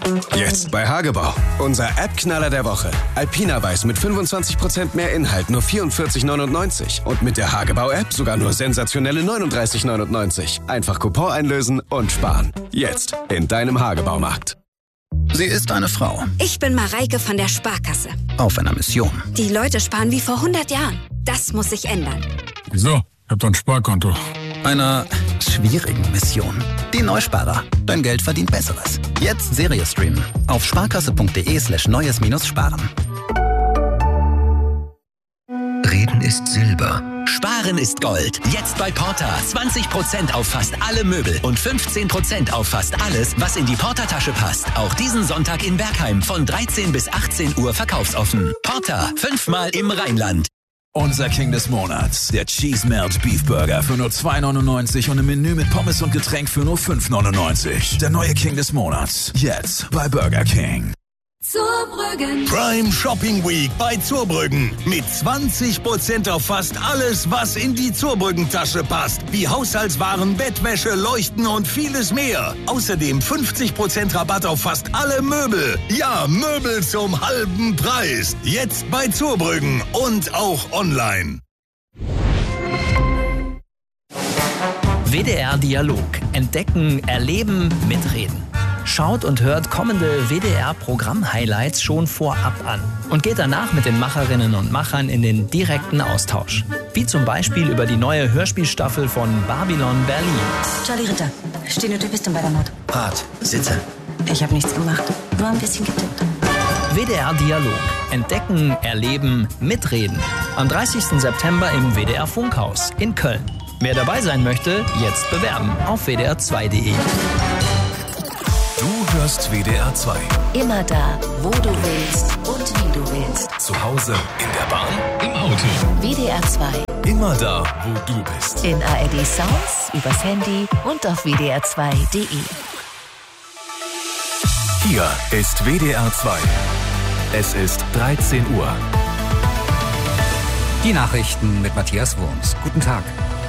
Jetzt bei Hagebau. Unser App-Knaller der Woche. Alpina Weiß mit 25% mehr Inhalt, nur 44,99. Und mit der Hagebau-App sogar nur sensationelle 39,99. Einfach Coupon einlösen und sparen. Jetzt in deinem Hagebaumarkt. Sie ist eine Frau. Ich bin Mareike von der Sparkasse. Auf einer Mission. Die Leute sparen wie vor 100 Jahren. Das muss sich ändern. Wieso? Ich hab doch ein Sparkonto. Einer schwierigen Mission. Die Neusparer. Dein Geld verdient Besseres. Jetzt Serie streamen. Auf sparkasse.de/neues-sparen. Reden ist Silber. Sparen ist Gold. Jetzt bei Porta. 20% auf fast alle Möbel und 15% auf fast alles, was in die Porta-Tasche passt. Auch diesen Sonntag in Bergheim von 13 bis 18 Uhr verkaufsoffen. Porta. 5-mal im Rheinland. Unser King des Monats, der Cheese Melt Beef Burger für nur 2,99 und ein Menü mit Pommes und Getränk für nur 5,99. Der neue King des Monats, jetzt bei Burger King. Zurbrüggen. Prime Shopping Week bei Zurbrüggen. Mit 20% auf fast alles, was in die Zurbrüggen-Tasche passt. Wie Haushaltswaren, Bettwäsche, Leuchten und vieles mehr. Außerdem 50% Rabatt auf fast alle Möbel. Ja, Möbel zum halben Preis. Jetzt bei Zurbrüggen und auch online. WDR Dialog. Entdecken, erleben, mitreden. Schaut und hört kommende WDR-Programm-Highlights schon vorab an und geht danach mit den Macherinnen und Machern in den direkten Austausch. Wie zum Beispiel über die neue Hörspielstaffel von Babylon Berlin. Charlie Ritter, Stenotypistin bei der Mord. Rat, sitze. Ich habe nichts gemacht, nur ein bisschen getippt. WDR Dialog. Entdecken, erleben, mitreden. Am 30. September im WDR Funkhaus in Köln. Wer dabei sein möchte, jetzt bewerben auf wdr2.de. Du hörst WDR 2. Immer da, wo du willst und wie du willst. Zu Hause, in der Bahn, im Auto. WDR 2. Immer da, wo du bist. In ARD Sounds, übers Handy und auf wdr2.de. Hier ist WDR 2. Es ist 13 Uhr. Die Nachrichten mit Matthias Wurms. Guten Tag.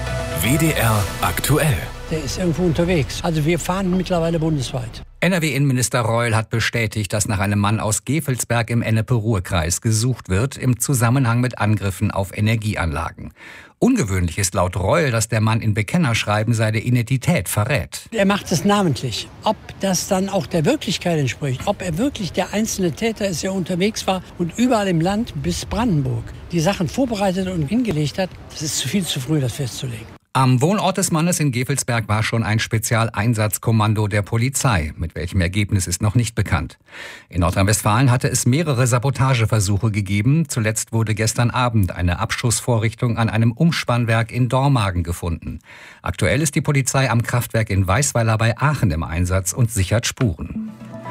WDR aktuell. Der ist irgendwo unterwegs. Also wir fahren mittlerweile bundesweit. NRW-Innenminister Reul hat bestätigt, dass nach einem Mann aus Gevelsberg im Ennepe-Ruhr-Kreis gesucht wird, im Zusammenhang mit Angriffen auf Energieanlagen. Ungewöhnlich ist laut Reul, dass der Mann in Bekennerschreiben seine Identität verrät. Er macht es namentlich. Ob das dann auch der Wirklichkeit entspricht, ob er wirklich der einzelne Täter ist, der unterwegs war und überall im Land bis Brandenburg die Sachen vorbereitet und hingelegt hat, das ist viel zu früh, das festzulegen. Am Wohnort des Mannes in Gevelsberg war schon ein Spezialeinsatzkommando der Polizei. Mit welchem Ergebnis ist noch nicht bekannt. In Nordrhein-Westfalen hatte es mehrere Sabotageversuche gegeben. Zuletzt wurde gestern Abend eine Abschussvorrichtung an einem Umspannwerk in Dormagen gefunden. Aktuell ist die Polizei am Kraftwerk in Weißweiler bei Aachen im Einsatz und sichert Spuren.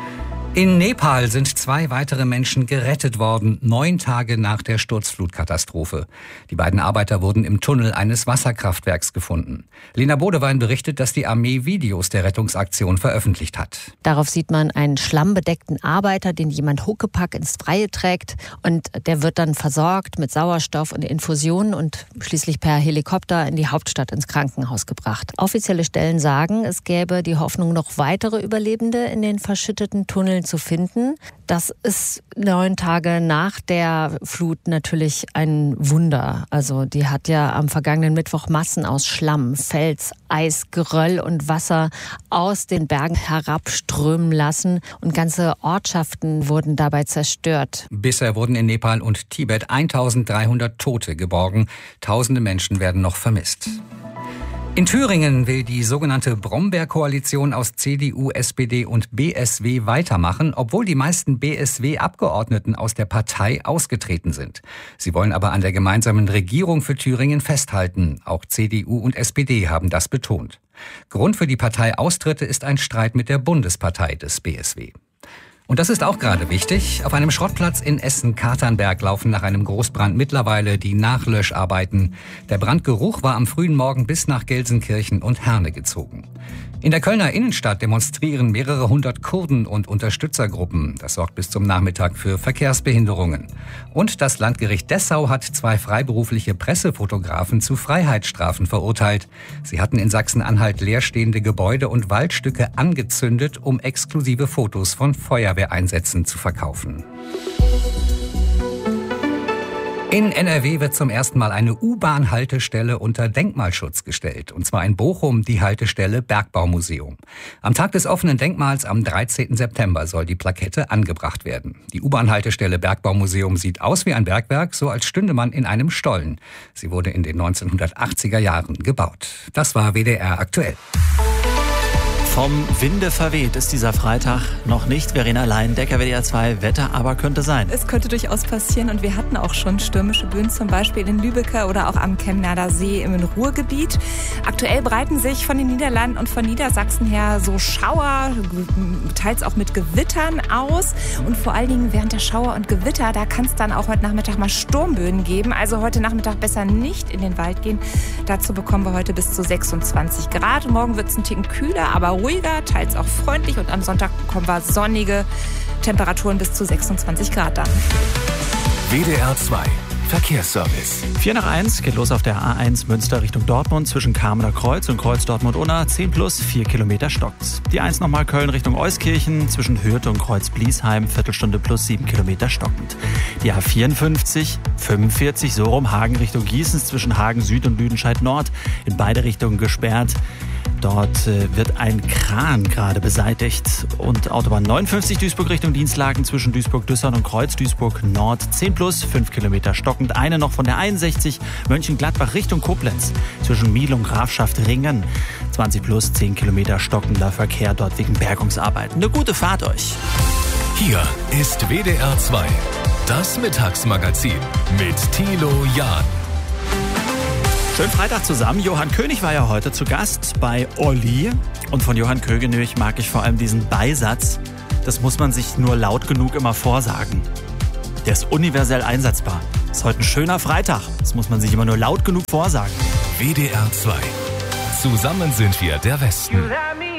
In Nepal sind 2 weitere Menschen gerettet worden, 9 Tage nach der Sturzflutkatastrophe. Die beiden Arbeiter wurden im Tunnel eines Wasserkraftwerks gefunden. Lena Bodewein berichtet, dass die Armee Videos der Rettungsaktion veröffentlicht hat. Darauf sieht man einen schlammbedeckten Arbeiter, den jemand Huckepack ins Freie trägt. Und der wird dann versorgt mit Sauerstoff und Infusionen und schließlich per Helikopter in die Hauptstadt ins Krankenhaus gebracht. Offizielle Stellen sagen, es gäbe die Hoffnung, noch weitere Überlebende in den verschütteten Tunneln zu finden. Das ist 9 Tage nach der Flut natürlich ein Wunder. Also die hat ja am vergangenen Mittwoch Massen aus Schlamm, Fels, Eis, Geröll und Wasser aus den Bergen herabströmen lassen und ganze Ortschaften wurden dabei zerstört. Bisher wurden in Nepal und Tibet 1300 Tote geborgen. Tausende Menschen werden noch vermisst. In Thüringen will die sogenannte Brombeer-Koalition aus CDU, SPD und BSW weitermachen, obwohl die meisten BSW-Abgeordneten aus der Partei ausgetreten sind. Sie wollen aber an der gemeinsamen Regierung für Thüringen festhalten. Auch CDU und SPD haben das betont. Grund für die Parteiaustritte ist ein Streit mit der Bundespartei des BSW. Und das ist auch gerade wichtig. Auf einem Schrottplatz in Essen-Katernberg laufen nach einem Großbrand mittlerweile die Nachlöscharbeiten. Der Brandgeruch war am frühen Morgen bis nach Gelsenkirchen und Herne gezogen. In der Kölner Innenstadt demonstrieren mehrere hundert Kurden und Unterstützergruppen. Das sorgt bis zum Nachmittag für Verkehrsbehinderungen. Und das Landgericht Dessau hat 2 freiberufliche Pressefotografen zu Freiheitsstrafen verurteilt. Sie hatten in Sachsen-Anhalt leerstehende Gebäude und Waldstücke angezündet, um exklusive Fotos von Feuerwehreinsätzen zu verkaufen. In NRW wird zum ersten Mal eine U-Bahn-Haltestelle unter Denkmalschutz gestellt. Und zwar in Bochum die Haltestelle Bergbaumuseum. Am Tag des offenen Denkmals am 13. September soll die Plakette angebracht werden. Die U-Bahn-Haltestelle Bergbaumuseum sieht aus wie ein Bergwerk, so als stünde man in einem Stollen. Sie wurde in den 1980er Jahren gebaut. Das war WDR aktuell. Vom Winde verweht ist dieser Freitag noch nicht. Verena Leindecker, WDR 2, Wetter aber könnte sein. Es könnte durchaus passieren und wir hatten auch schon stürmische Böen, zum Beispiel in Lübeck oder auch am Chemnader See im Ruhrgebiet. Aktuell breiten sich von den Niederlanden und von Niedersachsen her so Schauer, teils auch mit Gewittern aus. Und vor allen Dingen während der Schauer und Gewitter, da kann es dann auch heute Nachmittag mal Sturmböen geben. Also heute Nachmittag besser nicht in den Wald gehen. Dazu bekommen wir heute bis zu 26 Grad. Morgen wird es ein Ticken kühler, aber ruhiger, teils auch freundlich. Und am Sonntag bekommen wir sonnige Temperaturen bis zu 26 Grad dann. WDR 2 Verkehrsservice. 4:01 geht los auf der A1 Münster Richtung Dortmund zwischen Kamener Kreuz und Kreuz Dortmund-Unna. 10 plus, 4 Kilometer stockt. Die 1 nochmal Köln Richtung Euskirchen zwischen Hürth und Kreuz Bliesheim. Viertelstunde plus 7 Kilometer stockend. Die A54, 45 so rum Hagen Richtung Gießen zwischen Hagen Süd und Lüdenscheid Nord. In beide Richtungen gesperrt. Dort wird ein Kran gerade beseitigt. Und Autobahn 59 Duisburg Richtung Dienstlaken zwischen Duisburg-Düssern und Kreuz Duisburg Nord. 10 plus, 5 Kilometer stockend. Eine noch von der 61 Mönchengladbach Richtung Koblenz zwischen Miel und Grafschaft Ringen. 20 plus, 10 Kilometer stockender Verkehr dort wegen Bergungsarbeiten. Eine gute Fahrt euch. Hier ist WDR 2, das Mittagsmagazin mit Thilo Jahn. Schönen Freitag zusammen. Johann König war ja heute zu Gast bei Olli. Und von Johann König mag ich vor allem diesen Beisatz. Das muss man sich nur laut genug immer vorsagen. Der ist universell einsetzbar. Ist heute ein schöner Freitag. Das muss man sich immer nur laut genug vorsagen. WDR 2. Zusammen sind wir der Westen.